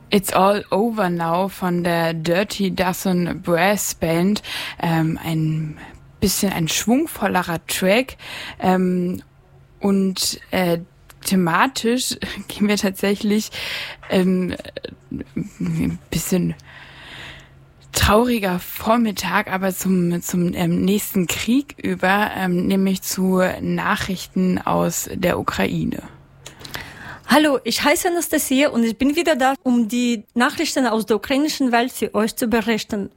It's All Over Now von der Dirty Dozen Brass Band. Ein bisschen ein schwungvollerer Track. Und thematisch gehen wir tatsächlich ein bisschen trauriger Vormittag, aber zum nächsten Krieg über, nämlich zu Nachrichten aus der Ukraine. Hallo, ich heiße Anastasia und ich bin wieder da, um die Nachrichten aus der ukrainischen Welt für euch zu berichten.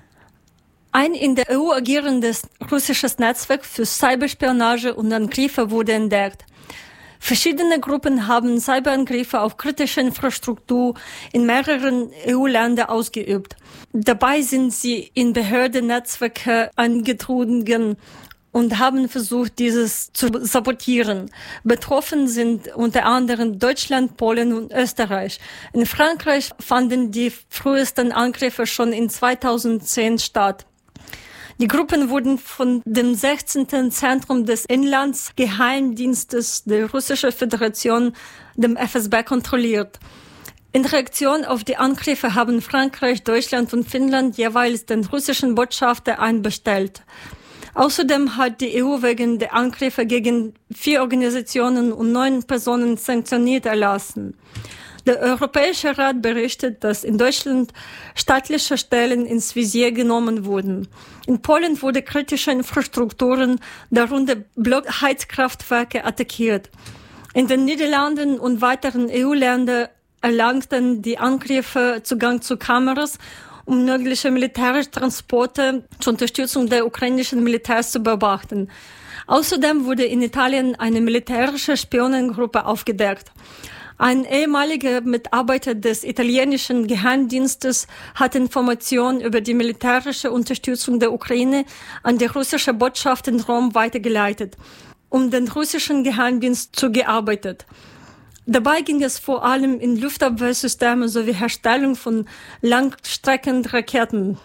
Ein in der EU agierendes russisches Netzwerk für Cyberspionage und Angriffe wurde entdeckt. Verschiedene Gruppen haben Cyberangriffe auf kritische Infrastruktur in mehreren EU-Ländern ausgeübt. Dabei sind sie in Behördennetzwerke eingedrungen und haben versucht, dieses zu sabotieren. Betroffen sind unter anderem Deutschland, Polen und Österreich. In Frankreich fanden die frühesten Angriffe schon in 2010 statt. Die Gruppen wurden von dem 16. Zentrum des Inlandsgeheimdienstes der Russischen Föderation, dem FSB, kontrolliert. In Reaktion auf die Angriffe haben Frankreich, Deutschland und Finnland jeweils den russischen Botschafter einbestellt. Außerdem hat die EU wegen der Angriffe gegen 4 Organisationen und 9 Personen sanktioniert erlassen. Der Europäische Rat berichtet, dass in Deutschland staatliche Stellen ins Visier genommen wurden. In Polen wurde kritische Infrastrukturen, darunter Blockheizkraftwerke, attackiert. In den Niederlanden und weiteren EU-Ländern erlangten die Angriffe Zugang zu Kameras, um mögliche militärische Transporte zur Unterstützung der ukrainischen Militärs zu beobachten. Außerdem wurde in Italien eine militärische Spionengruppe aufgedeckt. Ein ehemaliger Mitarbeiter des italienischen Geheimdienstes hat Informationen über die militärische Unterstützung der Ukraine an die russische Botschaft in Rom weitergeleitet, um den russischen Geheimdienst zugearbeitet. Dabei ging es vor allem in Luftabwehrsysteme sowie Herstellung von Langstreckenraketen.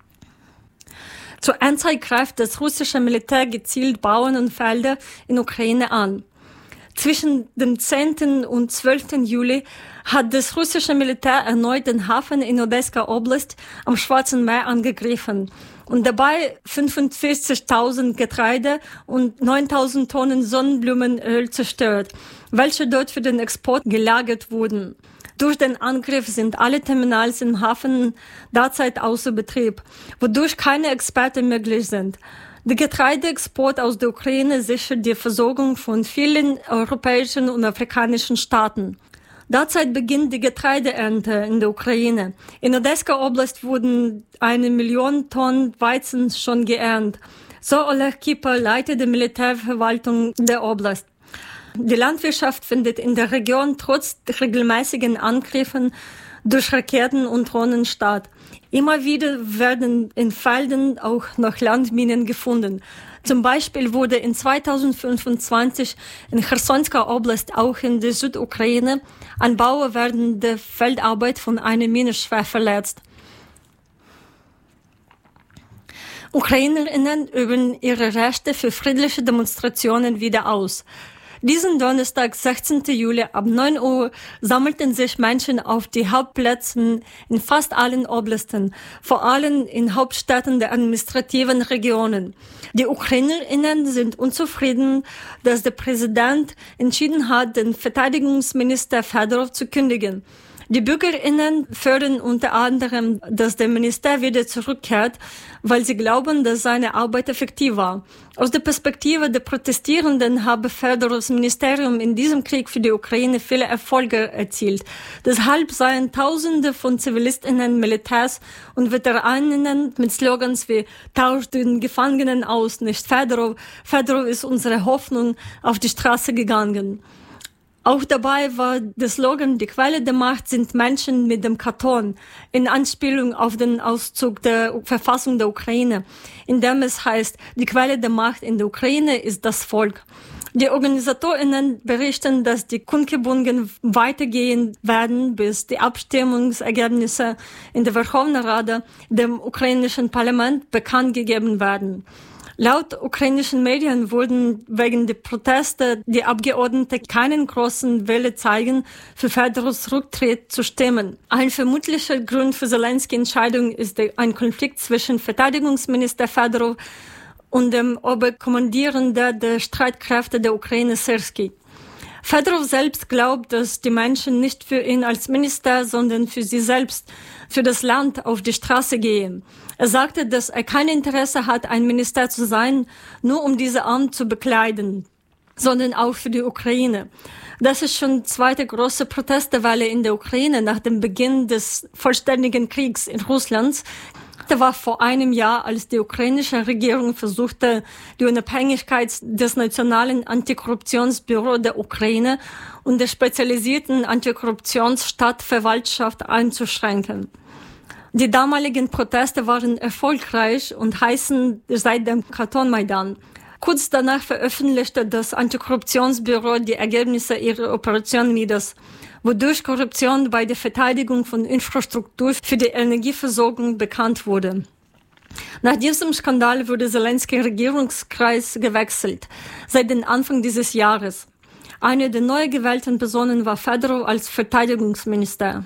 Zur Endzeit greift das russische Militär gezielt Bauern und Felder in Ukraine an. Zwischen dem 10. und 12. Juli hat das russische Militär erneut den Hafen in Odessa Oblast am Schwarzen Meer angegriffen und dabei 45.000 Getreide und 9.000 Tonnen Sonnenblumenöl zerstört, welche dort für den Export gelagert wurden. Durch den Angriff sind alle Terminals im Hafen derzeit außer Betrieb, wodurch keine Exporte möglich sind. Der Getreideexport aus der Ukraine sichert die Versorgung von vielen europäischen und afrikanischen Staaten. Derzeit beginnt die Getreideernte in der Ukraine. In Odessa Oblast wurden 1 Million Tonnen Weizen schon geerntet. So Oleg Kiper, Leiter der Militärverwaltung der Oblast. Die Landwirtschaft findet in der Region trotz regelmäßigen Angriffen durch Raketen und Drohnen statt. Immer wieder werden in Feldern auch noch Landminen gefunden. Zum Beispiel wurde in 2025 in Chersonska Oblast, auch in der Südukraine, ein Bauer während der Feldarbeit von einer Mine schwer verletzt. UkrainerInnen üben ihre Rechte für friedliche Demonstrationen wieder aus. Diesen Donnerstag, 16. Juli, ab 9 Uhr sammelten sich Menschen auf die Hauptplätzen in fast allen Oblasten, vor allem in Hauptstädten der administrativen Regionen. Die UkrainerInnen sind unzufrieden, dass der Präsident entschieden hat, den Verteidigungsminister Fedorov zu kündigen. Die BürgerInnen fördern unter anderem, dass der Minister wieder zurückkehrt, weil sie glauben, dass seine Arbeit effektiv war. Aus der Perspektive der Protestierenden habe Fedorovs Ministerium in diesem Krieg für die Ukraine viele Erfolge erzielt. Deshalb seien Tausende von ZivilistInnen, Militärs und VeteranInnen mit Slogans wie „Tauscht den Gefangenen aus, nicht Fedorov, Fedorov ist unsere Hoffnung" auf die Straße gegangen. Auch dabei war der Slogan „Die Quelle der Macht sind Menschen mit dem Karton" in Anspielung auf den Auszug der Verfassung der Ukraine, in dem es heißt, die Quelle der Macht in der Ukraine ist das Volk. Die OrganisatorInnen berichten, dass die Kundgebungen weitergehen werden, bis die Abstimmungsergebnisse in der Verkhovna Rada, dem ukrainischen Parlament, bekannt gegeben werden. Laut ukrainischen Medien wurden wegen der Proteste die Abgeordneten keinen großen Wille zeigen, für Fedorovs Rücktritt zu stimmen. Ein vermutlicher Grund für Zelenskys Entscheidung ist ein Konflikt zwischen Verteidigungsminister Fedorov und dem Oberkommandierenden der Streitkräfte der Ukraine, Syrskyi. Fedorov selbst glaubt, dass die Menschen nicht für ihn als Minister, sondern für sie selbst, für das Land auf die Straße gehen. Er sagte, dass er kein Interesse hat, ein Minister zu sein, nur um diese Amt zu bekleiden, sondern auch für die Ukraine. Das ist schon die zweite große Protestwelle in der Ukraine nach dem Beginn des vollständigen Kriegs in Russland. Das war vor einem Jahr, als die ukrainische Regierung versuchte, die Unabhängigkeit des Nationalen Antikorruptionsbüros der Ukraine und der spezialisierten Antikorruptionsstadtverwaltschaft einzuschränken. Die damaligen Proteste waren erfolgreich und heißen seit dem Kartonmaidan. Kurz danach veröffentlichte das Antikorruptionsbüro die Ergebnisse ihrer Operation Midas, wodurch Korruption bei der Verteidigung von Infrastruktur für die Energieversorgung bekannt wurde. Nach diesem Skandal wurde Zelenskys Regierungskreis gewechselt, seit dem Anfang dieses Jahres. Eine der neu gewählten Personen war Fedorov als Verteidigungsminister.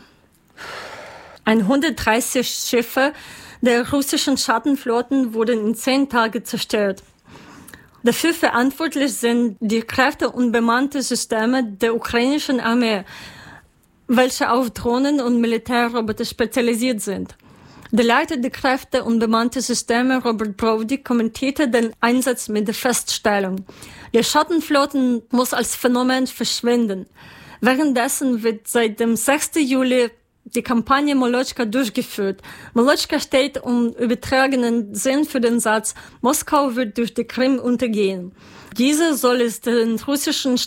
130 Schiffe der russischen Schattenflotten wurden in 10 Tagen zerstört. Dafür verantwortlich sind die Kräfte und bemannte Systeme der ukrainischen Armee, welche auf Drohnen und Militärroboter spezialisiert sind. Der Leiter der Kräfte und bemannte Systeme, Robert Brody, kommentierte den Einsatz mit der Feststellung: Die Schattenflotten muss als Phänomen verschwinden. Währenddessen wird seit dem 6. Juli die Kampagne Molotschka durchgeführt. Molotschka steht im übertragenen Sinn für den Satz: Moskau wird durch die Krim untergehen. Diese soll es den russischen